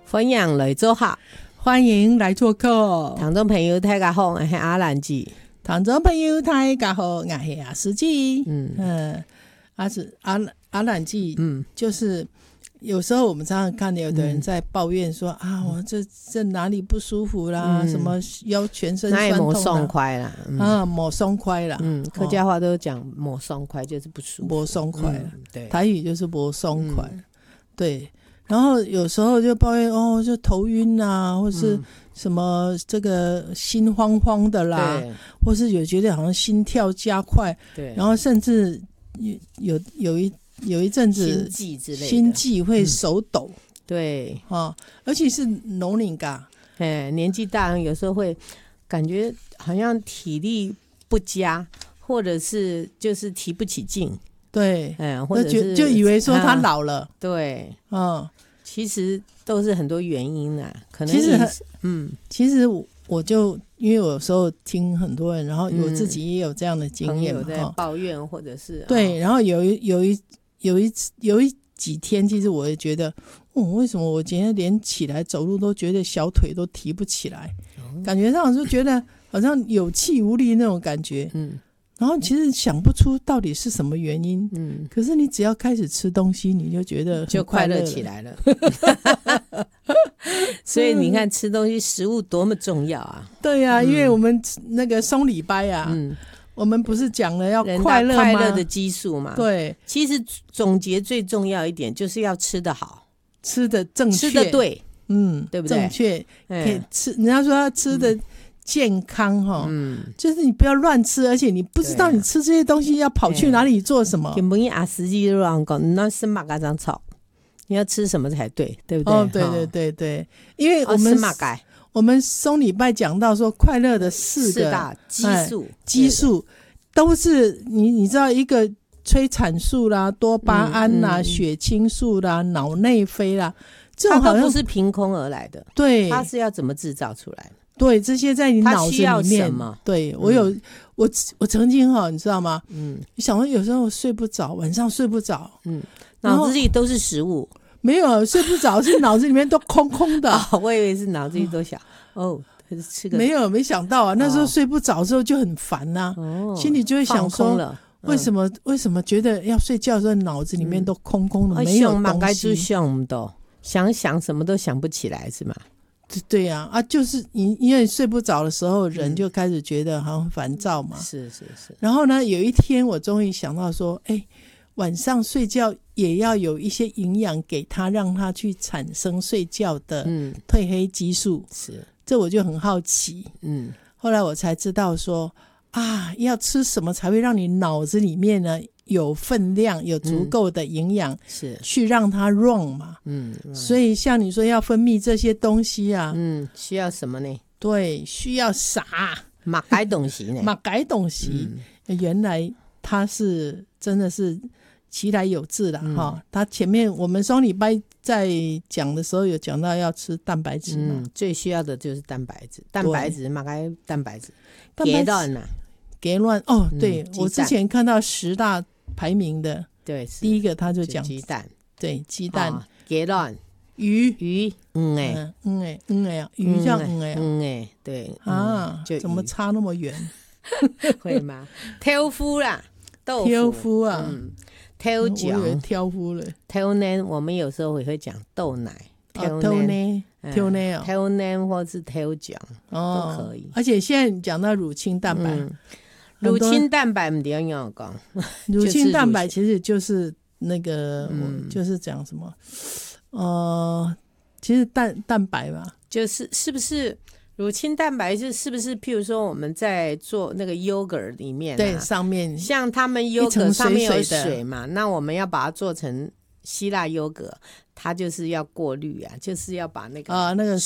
欢迎来做客， 欢迎来做客。 听众朋友大家好，我是阿兰姐。 听众朋友大家好，我是阿司机。阿兰姐，就是有时候我们常常看有的人在抱怨说啊，我这哪里不舒服啦，什么腰全身酸痛啦， 抹松快啦， 抹松快啦， 客家话都讲抹松快就是不舒服， 抹松快啦， 对， 台语就是抹松快，对。然后有时候就抱怨哦，就头晕啊，或是什么这个心慌慌的啦，或是有觉得好像心跳加快，对，然后甚至有一阵子心悸会手抖， 对， 而且是农龄嘎， 年纪大有时候会感觉好像体力不佳，或者是就是提不起劲。对，或者是就以为说他老了， 对，其实都是很多原因啊。可能其实我就因为我有时候听很多人，然后我自己也有这样的经验嘛， 朋友在抱怨或者是对，然后有几天，其实我也觉得，为什么我今天连起来走路都觉得小腿都提不起来，感觉上就觉得好像有气无力那种感觉，然后其实想不出到底是什么原因，可是你只要开始吃东西，你就觉得就快乐起来了。所以你看吃东西食物多么重要啊。 对啊，因为我们那个松礼拜啊，我们不是讲了要快乐吗？ 快乐的激素嘛。对，其实总结最重要一点就是要吃得好， 吃得正确， 吃得对，对不对？ 正确，可以吃。人家说要吃的健康就是你不要乱吃，而且你不知道你吃这些东西要跑去哪里做什么。 根本阿司机都让讲，那是马嘎张草，你要吃什么才对，对不对？ 对，因为我们松礼拜讲到说，快乐的四大激素都是你知道，一个催产素啦、多巴胺啦、血清素啦、脑内啡啦，这种好像它都不是凭空而来的，对，它是要怎么制造出来的？ 对，这些在你脑子里面，它需要什么？对，我曾经你知道吗？你想说有时候睡不着，晚上睡不着， 脑子里都是食物， 没有睡不着，是脑子里面都空空的。 我以为是脑子里都想吃个没想到啊，那时候睡不着之后就很烦啊，心里就会想说，为什么觉得要睡觉的时候脑子里面都空空的，没有东西， 想什么都想不起来是吗？ 对啊，就是因为睡不着的时候，人就开始觉得好像烦躁嘛。是。然后呢，有一天我终于想到说，晚上睡觉也要有一些营养给他，让他去产生睡觉的褪黑激素。是，这我就很好奇。后来我才知道说要吃什么才会让你脑子里面呢有分量，有足够的营养，是去让它 run 嘛。所以像你说要分泌这些东西啊， 需要什么呢？ 对，需要啥？ 马改东西呢？ 马改东西，原来它是真的是其来有自啦它前面我们松礼拜在讲的时候有讲到要吃蛋白质嘛， 最需要的就是蛋白质，马改蛋白质，给乱啊， 给乱对，我之前看到10大排名的，对，第一个他就讲鸡蛋， 对，鸡蛋， 给乱鱼， 鱼叫对怎么差那么远？ 会吗？挑夫啦， 挑夫啊， 挑酱， 我以为挑夫了。 挑呢，我们有时候也会讲豆奶， 挑或是挑酱都可以。 而且现在讲到乳清蛋白， 乳清蛋白不要用讲， 乳清蛋白其实就是那个，就是讲什么？其实蛋白吧， 是不是乳清蛋白是不是？譬如说我们在做那个 yogurt 里面， 对，上面像他们 yogurt 上面有水嘛，那我们要把它做成希腊优格，它就是要过滤啊，就是要把那个